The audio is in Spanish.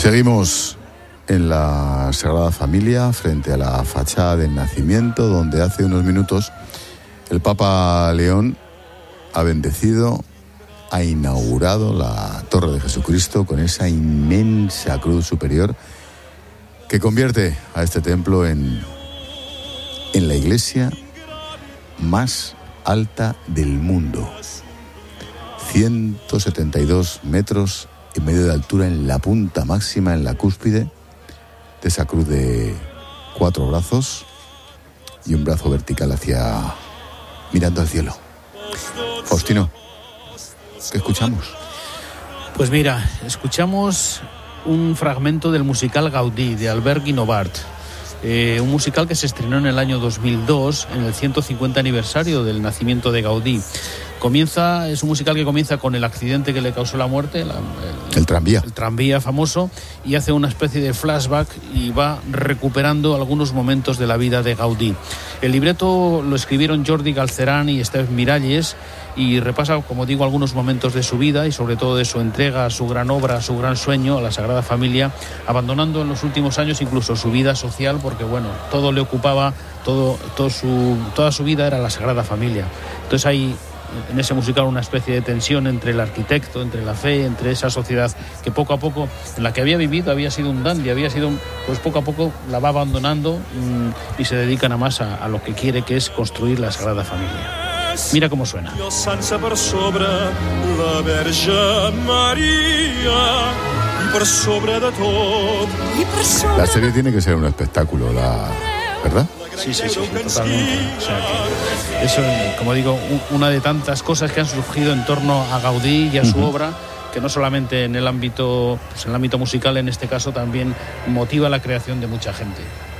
Seguimos en la Sagrada Familia, frente a la fachada del Nacimiento, donde hace unos minutos el Papa León ha bendecido, ha inaugurado la Torre de Jesucristo con esa inmensa cruz superior que convierte a este templo en la iglesia más alta del mundo. 172 metros y medio de altura en la punta máxima, en la cúspide de esa cruz de 4 brazos y un brazo vertical hacia mirando al cielo. Faustino, ¿qué escuchamos? Pues mira, escuchamos un fragmento del musical Gaudí de Albert Guinovart, un musical que se estrenó en el año 2002 en el 150 aniversario del nacimiento de Gaudí. Es un musical que comienza con el accidente que le causó la muerte, el tranvía. El tranvía famoso, y hace una especie de flashback y va recuperando algunos momentos de la vida de Gaudí. El libreto lo escribieron Jordi Galcerán y Esteve Miralles y repasa, como digo, algunos momentos de su vida y sobre todo de su entrega a su gran obra, a su gran sueño, a la Sagrada Familia, abandonando en los últimos años incluso su vida social porque, bueno, todo le ocupaba, toda su vida era la Sagrada Familia. Entonces hay en ese musical una especie de tensión entre el arquitecto, entre la fe, entre esa sociedad que poco a poco, en la que había vivido, había sido un dandy, pues poco a poco la va abandonando y se dedica nada más a lo que quiere, que es construir la Sagrada Familia. Mira cómo suena. La serie tiene que ser un espectáculo, ¿verdad? Sí, totalmente. O sea que eso, como digo, una de tantas cosas que han surgido en torno a Gaudí y a su obra, que no solamente en el ámbito musical, en este caso también motiva la creación de mucha gente.